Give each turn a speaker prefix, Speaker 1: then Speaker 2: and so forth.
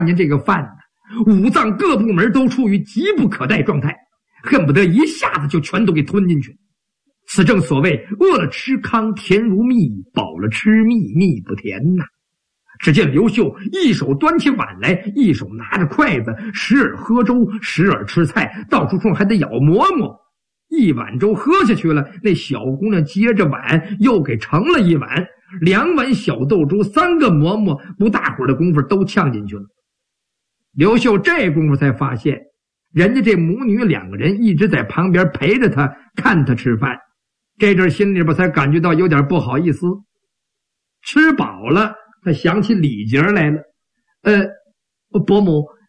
Speaker 1: 见这个饭呢，五脏各部门都处于急不可待状态，恨不得一下子就全都给吞进去。此正所谓饿了吃糠甜如蜜，饱了吃蜜蜜不甜呐。只见刘秀一手端起碗来，一手拿着筷子，时而喝粥，时而吃菜，到处处还得舀馍馍。一碗粥喝下去了，那小姑娘接着碗又给盛了一碗，2碗小豆粥，3个馍馍，不大会儿的功夫都呛进去了。刘秀这功夫才发现，人家这母女2个人一直在旁边陪着他，看他吃饭。这阵心里边才感觉到有点不好意思。吃饱了，他想起礼节来了。伯母，